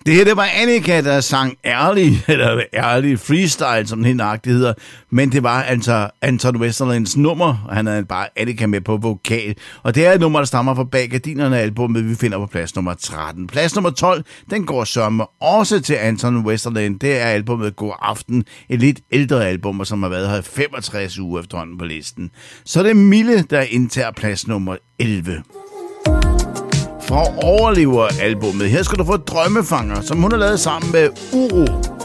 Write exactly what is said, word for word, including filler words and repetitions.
Det her, det var Annika, der sang ærlig, eller ærlig freestyle, som den helt nøjagtigt hedder. Men det var altså Anton Westerlands nummer, og han havde bare Annika med på vokal. Og det er et nummer, der stammer fra bag gardinerne af albumet, vi finder på plads nummer tretten. Plads nummer tolv, den går sørme også til Anton Westerland. Det er albumet God Aften, et lidt ældre album, som har været her femogtres uger efterhånden på listen. Så det er Mille, der indtager plads nummer elleve. Fra Overlever-albummet. Her skal du få Drømmefanger, som hun har lavet sammen med Uro.